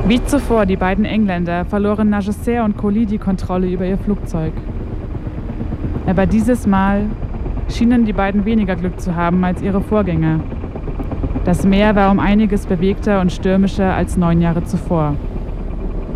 Wie zuvor die beiden Engländer verloren Nagesser und Colli die Kontrolle über ihr Flugzeug. Aber dieses Mal schienen die beiden weniger Glück zu haben als ihre Vorgänger. Das Meer war um einiges bewegter und stürmischer als 9 Jahre zuvor.